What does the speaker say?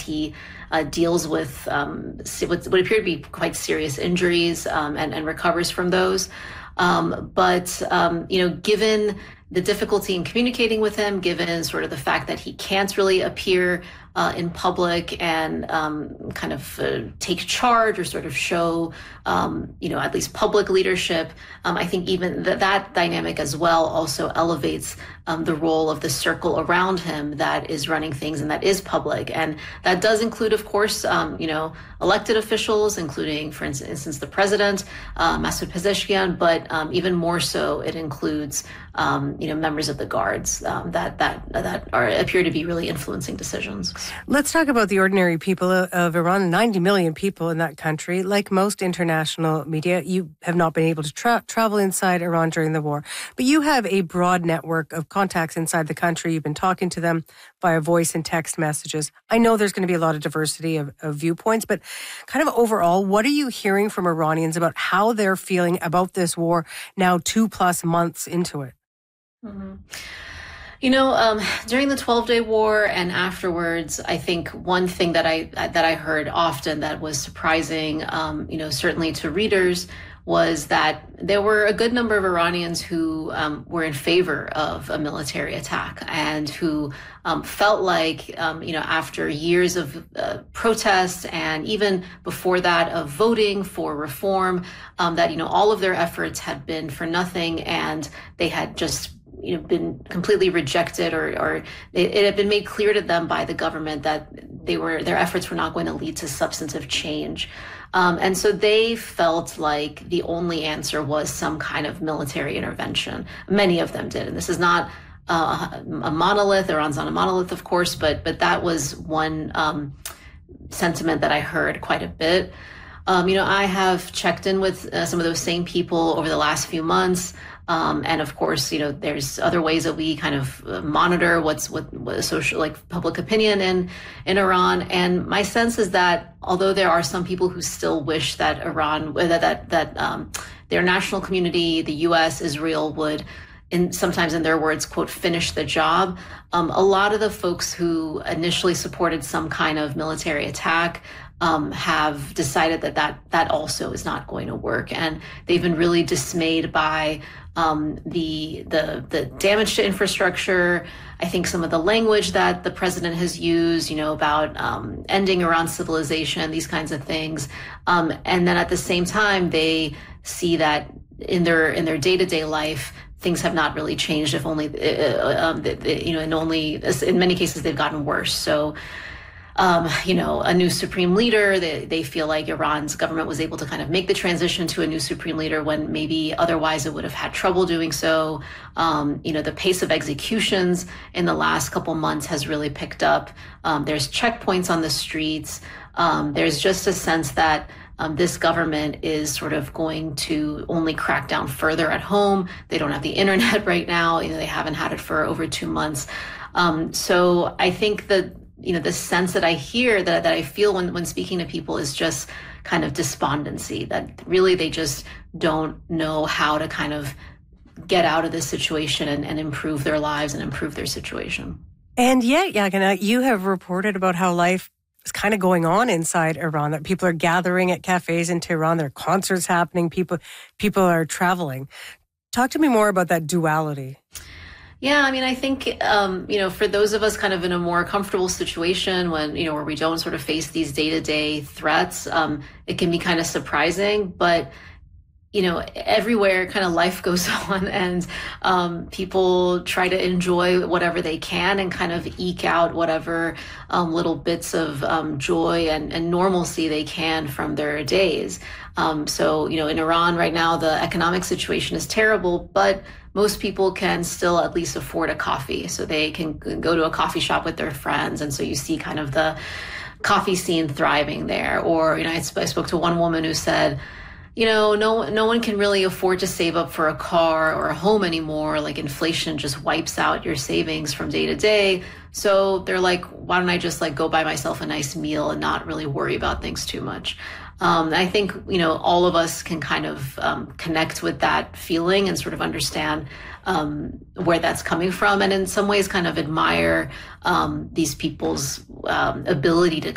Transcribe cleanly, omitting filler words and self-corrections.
he deals with what appear to be quite serious injuries and recovers from those. Given the difficulty in communicating with him, given sort of the fact that he can't really appear in public and take charge or sort of show, at least public leadership, I think even that dynamic as well also elevates the role of the circle around him that is running things and that is public. And that does include, of course, elected officials, including, for instance, the president, Masoud Pezeshkian, but even more so, it includes, members of the guards that appear to be really influencing decisions. Let's talk about the ordinary people of Iran. 90 million people in that country. Like most international media, you have not been able to travel inside Iran during the war. But you have a broad network of contacts inside the country. You've been talking to them via voice and text messages. I know there's going to be a lot of diversity of viewpoints, but kind of overall, what are you hearing from Iranians about how they're feeling about this war now 2+ months into it? Mm-hmm. During the 12-day war and afterwards, I think one thing that I heard often that was surprising, certainly to readers, was that there were a good number of Iranians who were in favor of a military attack and who felt like, after years of protests and even before that of voting for reform, that, all of their efforts had been for nothing and they had just been completely rejected or it had been made clear to them by the government that their efforts were not going to lead to substantive change. And so they felt like the only answer was some kind of military intervention. Many of them did. And this is not a monolith. Iran's not a monolith, of course, but that was one sentiment that I heard quite a bit. I have checked in with some of those same people over the last few months. And of course, there's other ways that we kind of monitor what social, like public opinion in Iran. And my sense is that although there are some people who still wish that Iran, that their national community, the U.S., Israel would, sometimes in their words, quote, finish the job. A lot of the folks who initially supported some kind of military attack have decided that also is not going to work. And they've been really dismayed by the damage to infrastructure. I think some of the language that the president has used, about ending Iran's civilization, these kinds of things. And then at the same time, they see that in their day-to-day life, things have not really changed. If only, in many cases, they've gotten worse. So, a new supreme leader, they feel like Iran's government was able to kind of make the transition to a new supreme leader when maybe otherwise it would have had trouble doing so. The pace of executions in the last couple months has really picked up. There's checkpoints on the streets. There's just a sense that this government is sort of going to only crack down further at home. They don't have the internet right now. They haven't had it for over 2 months. So I think that, the sense that I hear, that I feel when speaking to people is just kind of despondency, that really they just don't know how to kind of get out of this situation and improve their lives and improve their situation. And yet, Yaghna, you have reported about how life is kind of going on inside Iran, that people are gathering at cafes in Tehran, there are concerts happening, people are traveling. Talk to me more about that duality. Yeah, I think, for those of us kind of in a more comfortable situation when, where we don't sort of face these day-to-day threats, it can be kind of surprising, but, everywhere kind of life goes on and people try to enjoy whatever they can and kind of eke out whatever little bits of joy and normalcy they can from their days. So, in Iran right now, the economic situation is terrible, but most people can still at least afford a coffee. So they can go to a coffee shop with their friends. And so you see kind of the coffee scene thriving there. Or, I spoke to one woman who said, no one can really afford to save up for a car or a home anymore. Like inflation just wipes out your savings from day to day. So they're like, why don't I just go buy myself a nice meal and not really worry about things too much? I think, all of us can kind of connect with that feeling and sort of understand where that's coming from. And in some ways kind of admire these people's ability to